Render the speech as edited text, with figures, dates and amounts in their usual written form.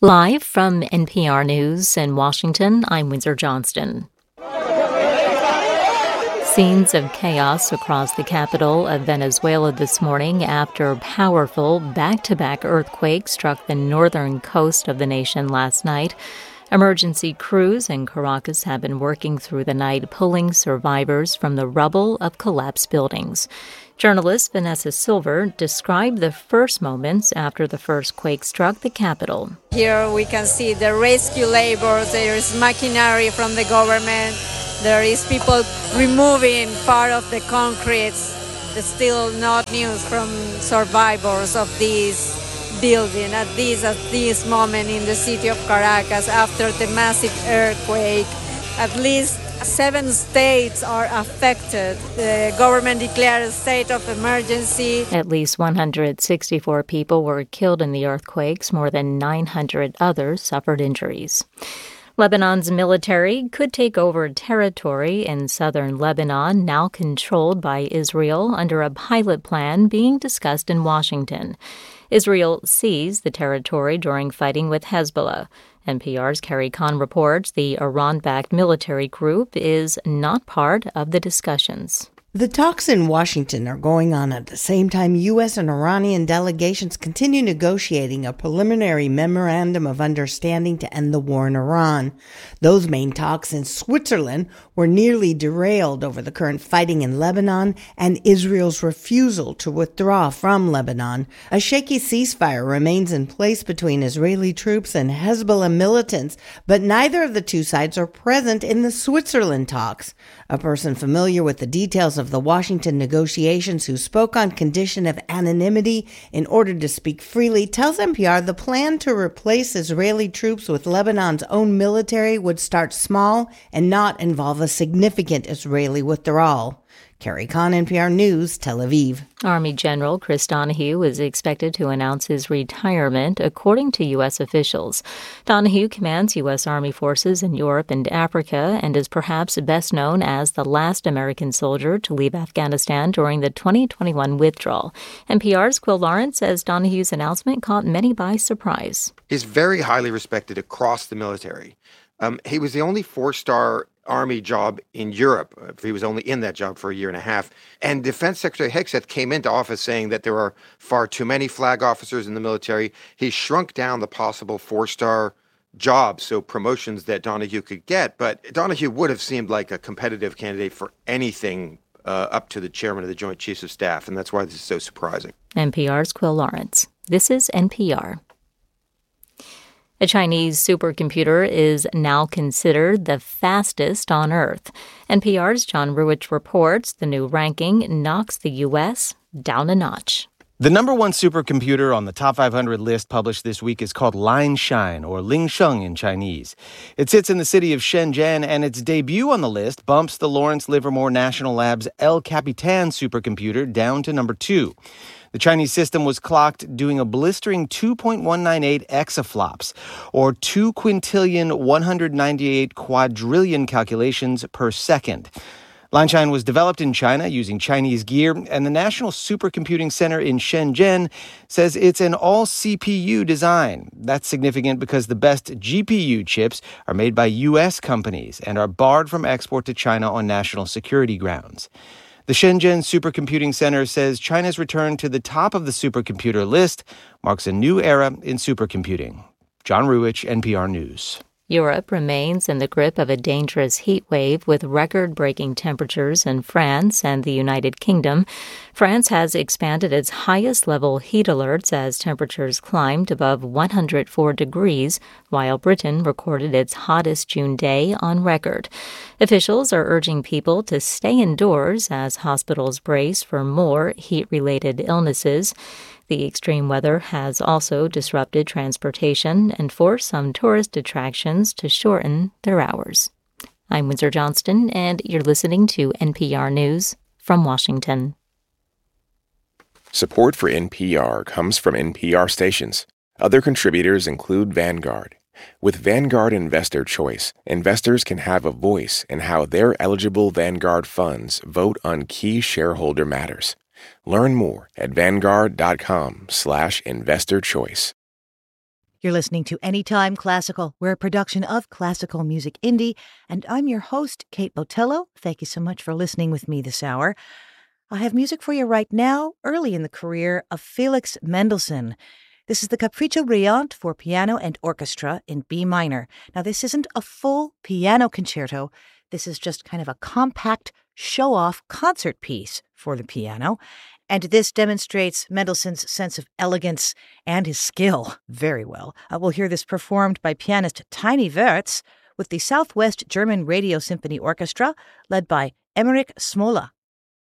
Live from NPR News in Washington, I'm Windsor Johnston. Scenes of chaos across the capital of Venezuela this morning after powerful back-to-back earthquakes struck the northern coast of the nation last night. Emergency crews in Caracas have been working through the night, pulling survivors from the rubble of collapsed buildings. Journalist Vanessa Silver described the first moments after the first quake struck the capital. Here we can see the rescue labors. There is machinery from the government. There is people removing part of the concrete. There's still not news from survivors of this building at this moment in the city of Caracas after the massive earthquake. At least 7 states are affected. The government declared a state of emergency. At least 164 people were killed in the earthquakes. More than 900 others suffered injuries. Lebanon's military could take over territory in southern Lebanon, now controlled by Israel, under a pilot plan being discussed in Washington. Israel seized the territory during fighting with Hezbollah. NPR's Carrie Kahn reports the Iran-backed military group is not part of the discussions. The talks in Washington are going on at the same time U.S. and Iranian delegations continue negotiating a preliminary memorandum of understanding to end the war in Iran. Those main talks in Switzerland were nearly derailed over the current fighting in Lebanon and Israel's refusal to withdraw from Lebanon. A shaky ceasefire remains in place between Israeli troops and Hezbollah militants, but neither of the two sides are present in the Switzerland talks. A person familiar with the details of the Washington negotiations who spoke on condition of anonymity in order to speak freely tells NPR the plan to replace Israeli troops with Lebanon's own military would start small and not involve a significant Israeli withdrawal. Carrie Kahn, NPR News, Tel Aviv. Army General Chris Donahue is expected to announce his retirement, according to U.S. officials. Donahue commands U.S. Army forces in Europe and Africa and is perhaps best known as the last American soldier to leave Afghanistan during the 2021 withdrawal. NPR's Quill Lawrence says Donahue's announcement caught many by surprise. He's very highly respected across the military. He was the only 4-star Army job in Europe. He was only in that job for a year and a half. And Defense Secretary Hegseth came into office saying that there are far too many flag officers in the military. He shrunk down the possible 4-star jobs, so promotions that Donahue could get. But Donahue would have seemed like a competitive candidate for anything up to the chairman of the Joint Chiefs of Staff, and that's why this is so surprising. NPR's Quill Lawrence. This is NPR. A Chinese supercomputer is now considered the fastest on Earth. NPR's John Ruwitch reports the new ranking knocks the U.S. down a notch. The number one supercomputer on the top 500 list published this week is called Linshine, or Lingsheng in Chinese. It sits in the city of Shenzhen, and its debut on the list bumps the Lawrence Livermore National Lab's El Capitan supercomputer down to number 2. The Chinese system was clocked doing a blistering 2.198 exaflops, or 2 quintillion 198 quadrillion calculations per second. Linshine was developed in China using Chinese gear, and the National Supercomputing Center in Shenzhen says it's an all-CPU design. That's significant because the best GPU chips are made by U.S. companies and are barred from export to China on national security grounds. The Shenzhen Supercomputing Center says China's return to the top of the supercomputer list marks a new era in supercomputing. John Ruwitch, NPR News. Europe remains in the grip of a dangerous heat wave with record-breaking temperatures in France and the United Kingdom. France has expanded its highest-level heat alerts as temperatures climbed above 104 degrees, while Britain recorded its hottest June day on record. Officials are urging people to stay indoors as hospitals brace for more heat-related illnesses. The extreme weather has also disrupted transportation and forced some tourist attractions to shorten their hours. I'm Windsor Johnston, and you're listening to NPR News from Washington. Support for NPR comes from NPR stations. Other contributors include Vanguard. With Vanguard Investor Choice, investors can have a voice in how their eligible Vanguard funds vote on key shareholder matters. Learn more at Vanguard.com/investor choice. You're listening to Anytime Classical. We're a production of Classical Music Indie, and I'm your host, Kate Botello. Thank you so much for listening with me this hour. I have music for you right now, early in the career of Felix Mendelssohn. This is the Capriccio Brillante for piano and orchestra in B minor. Now, this isn't a full piano concerto. This is just kind of a compact, show-off concert piece for the piano. And this demonstrates Mendelssohn's sense of elegance and his skill very well. We'll hear this performed by pianist Tiny Wirtz with the Southwest German Radio Symphony Orchestra, led by Emmerich Smola.